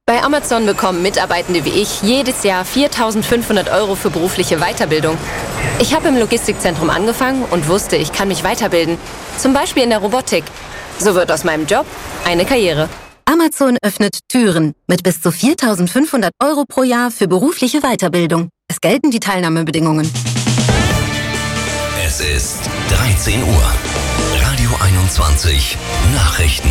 Bei Amazon bekommen Mitarbeitende wie ich jedes Jahr 4.500 € für berufliche Weiterbildung. Ich habe im Logistikzentrum angefangen und wusste, ich kann mich weiterbilden. Zum Beispiel in der Robotik. So wird aus meinem Job eine Karriere. Amazon öffnet Türen mit bis zu 4.500 € pro Jahr für berufliche Weiterbildung. Es gelten die Teilnahmebedingungen. Es ist 13 Uhr. Radio 21 Nachrichten.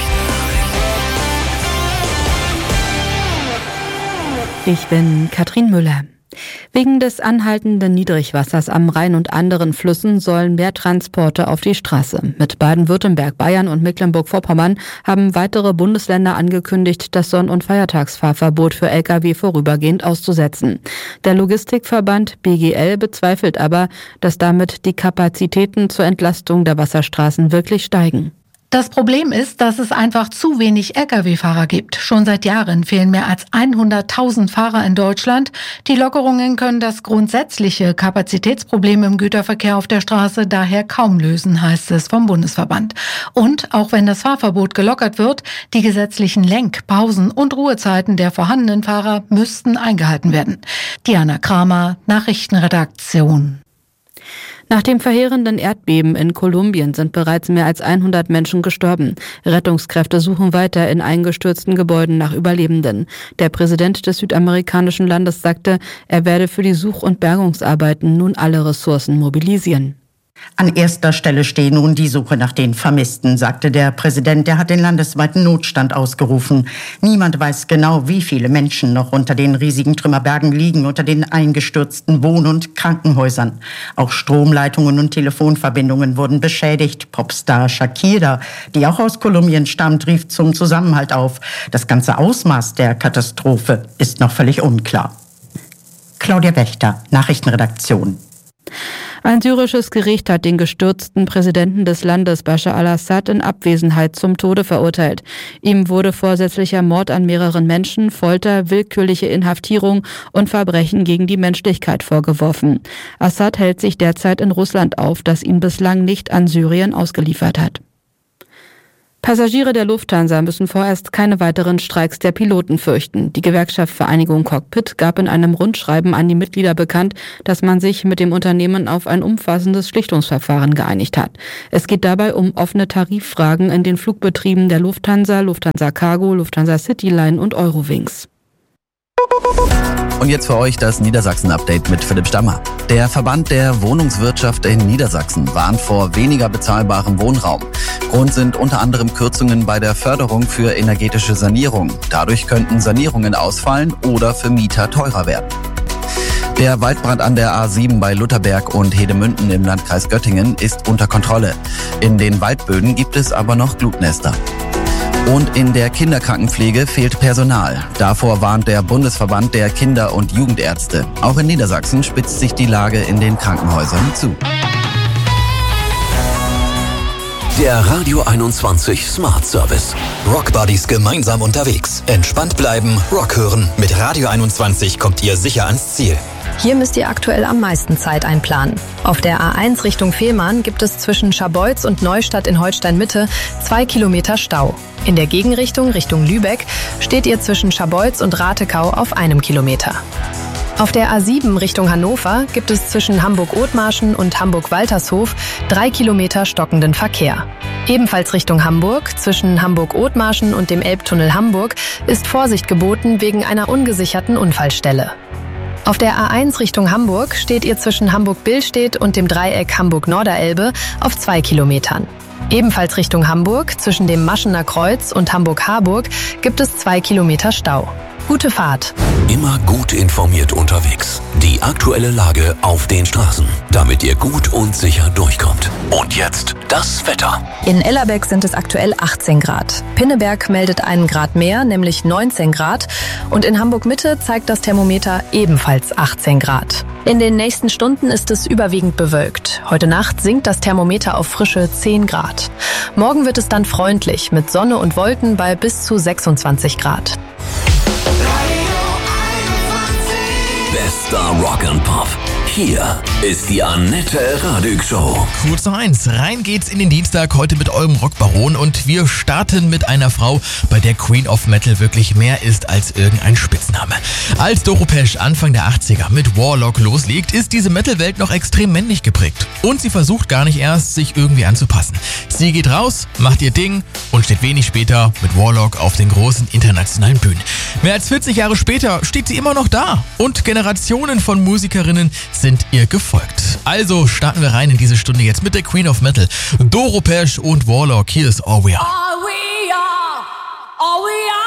Ich bin Katrin Müller. Wegen des anhaltenden Niedrigwassers am Rhein und anderen Flüssen sollen mehr Transporte auf die Straße. Mit Baden-Württemberg, Bayern und Mecklenburg-Vorpommern haben weitere Bundesländer angekündigt, das Sonn- und Feiertagsfahrverbot für Lkw vorübergehend auszusetzen. Der Logistikverband BGL bezweifelt aber, dass damit die Kapazitäten zur Entlastung der Wasserstraßen wirklich steigen. Das Problem ist, dass es einfach zu wenig Lkw-Fahrer gibt. Schon seit Jahren fehlen mehr als 100.000 Fahrer in Deutschland. Die Lockerungen können das grundsätzliche Kapazitätsproblem im Güterverkehr auf der Straße daher kaum lösen, heißt es vom Bundesverband. Und auch wenn das Fahrverbot gelockert wird, die gesetzlichen Lenk-, Pausen- und Ruhezeiten der vorhandenen Fahrer müssten eingehalten werden. Diana Kramer, Nachrichtenredaktion. Nach dem verheerenden Erdbeben in Kolumbien sind bereits mehr als 100 Menschen gestorben. Rettungskräfte suchen weiter in eingestürzten Gebäuden nach Überlebenden. Der Präsident des südamerikanischen Landes sagte, er werde für die Such- und Bergungsarbeiten nun alle Ressourcen mobilisieren. An erster Stelle stehe nun die Suche nach den Vermissten, sagte der Präsident. Der hat den landesweiten Notstand ausgerufen. Niemand weiß genau, wie viele Menschen noch unter den riesigen Trümmerbergen liegen, unter den eingestürzten Wohn- und Krankenhäusern. Auch Stromleitungen und Telefonverbindungen wurden beschädigt. Popstar Shakira, die auch aus Kolumbien stammt, rief zum Zusammenhalt auf. Das ganze Ausmaß der Katastrophe ist noch völlig unklar. Claudia Wächter, Nachrichtenredaktion. Ein syrisches Gericht hat den gestürzten Präsidenten des Landes Bashar al-Assad in Abwesenheit zum Tode verurteilt. Ihm wurde vorsätzlicher Mord an mehreren Menschen, Folter, willkürliche Inhaftierung und Verbrechen gegen die Menschlichkeit vorgeworfen. Assad hält sich derzeit in Russland auf, das ihn bislang nicht an Syrien ausgeliefert hat. Passagiere der Lufthansa müssen vorerst keine weiteren Streiks der Piloten fürchten. Die Gewerkschaft Vereinigung Cockpit gab in einem Rundschreiben an die Mitglieder bekannt, dass man sich mit dem Unternehmen auf ein umfassendes Schlichtungsverfahren geeinigt hat. Es geht dabei um offene Tariffragen in den Flugbetrieben der Lufthansa, Lufthansa Cargo, Lufthansa Cityline und Eurowings. Und jetzt für euch das Niedersachsen-Update mit Philipp Stammer. Der Verband der Wohnungswirtschaft in Niedersachsen warnt vor weniger bezahlbarem Wohnraum. Grund sind unter anderem Kürzungen bei der Förderung für energetische Sanierung. Dadurch könnten Sanierungen ausfallen oder für Mieter teurer werden. Der Waldbrand an der A7 bei Lutherberg und Hedemünden im Landkreis Göttingen ist unter Kontrolle. In den Waldböden gibt es aber noch Glutnester. Und in der Kinderkrankenpflege fehlt Personal. Davor warnt der Bundesverband der Kinder- und Jugendärzte. Auch in Niedersachsen spitzt sich die Lage in den Krankenhäusern zu. Der Radio 21 Smart Service. Rock Buddies gemeinsam unterwegs. Entspannt bleiben, Rock hören. Mit Radio 21 kommt ihr sicher ans Ziel. Hier müsst ihr aktuell am meisten Zeit einplanen. Auf der A1 Richtung Fehmarn gibt es zwischen Scharbeutz und Neustadt in Holstein-Mitte 2 Kilometer Stau. In der Gegenrichtung Richtung Lübeck steht ihr zwischen Scharbeutz und Ratekau auf 1 Kilometer. Auf der A7 Richtung Hannover gibt es zwischen Hamburg-Othmarschen und Hamburg-Waltershof 3 Kilometer stockenden Verkehr. Ebenfalls Richtung Hamburg, zwischen Hamburg-Othmarschen und dem Elbtunnel Hamburg, ist Vorsicht geboten wegen einer ungesicherten Unfallstelle. Auf der A1 Richtung Hamburg steht ihr zwischen Hamburg-Billstedt und dem Dreieck Hamburg-Norderelbe auf 2 Kilometern. Ebenfalls Richtung Hamburg, zwischen dem Maschener Kreuz und Hamburg-Harburg, gibt es 2 Kilometer Stau. Gute Fahrt. Immer gut informiert unterwegs. Die aktuelle Lage auf den Straßen, damit ihr gut und sicher durchkommt. Und jetzt das Wetter. In Ellerbeck sind es aktuell 18 Grad. Pinneberg meldet einen Grad mehr, nämlich 19 Grad. Und in Hamburg-Mitte zeigt das Thermometer ebenfalls 18 Grad. In den nächsten Stunden ist es überwiegend bewölkt. Heute Nacht sinkt das Thermometer auf frische 10 Grad. Morgen wird es dann freundlich mit Sonne und Wolken bei bis zu 26 Grad. Bester Rock and Pop. Hier ist die Annette Radig Show. Kurz noch eins, rein geht's in den Dienstag heute mit eurem Rockbaron und wir starten mit einer Frau, bei der Queen of Metal wirklich mehr ist als irgendein Spitzname. Als Doro Pesch Anfang der 80er mit Warlock loslegt, ist diese Metal-Welt noch extrem männlich geprägt. Und sie versucht gar nicht erst, sich irgendwie anzupassen. Sie geht raus, macht ihr Ding und steht wenig später mit Warlock auf den großen internationalen Bühnen. Mehr als 40 Jahre später steht sie immer noch da und Generationen von Musikerinnen sind ihr gefolgt. Also starten wir rein in diese Stunde jetzt mit der Queen of Metal, Doro Pesch und Warlock. Hier ist All We Are. All we are, all we are.